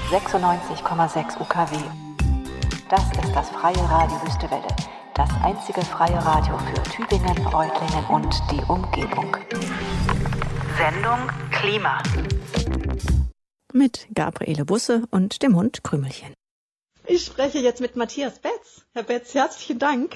96,6 UKW. Das ist das Freie Radio Wüstewelle, das einzige freie Radio für Tübingen, Reutlingen und die Umgebung. Sendung Klima. Mit Gabriele Busse und dem Hund Krümelchen. Ich spreche jetzt mit Matthias Betz. Herr Betz, herzlichen Dank.